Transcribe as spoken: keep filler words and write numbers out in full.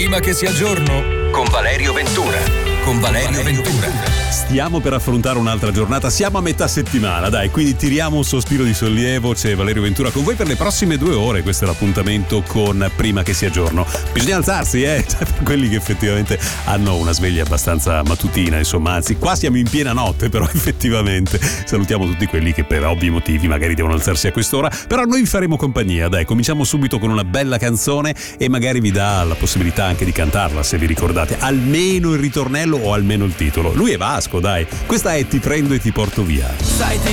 Prima che sia giorno con Valerio Ventura. Con Valerio Ventura. Stiamo per affrontare un'altra giornata, siamo a metà settimana, dai, quindi tiriamo un sospiro di sollievo. C'è Valerio Ventura con voi per le prossime due ore. Questo è l'appuntamento con Prima che sia giorno. Bisogna alzarsi, eh, cioè, per quelli che effettivamente hanno una sveglia abbastanza mattutina, insomma, anzi, qua siamo in piena notte, però effettivamente salutiamo tutti quelli che per ovvi motivi magari devono alzarsi a quest'ora, però noi vi faremo compagnia, dai, cominciamo subito con una bella canzone e magari vi dà la possibilità anche di cantarla, se vi ricordate, almeno il ritornello o almeno il titolo. Lui è Vasco, dai, questa è Ti prendo e ti porto via. Sai,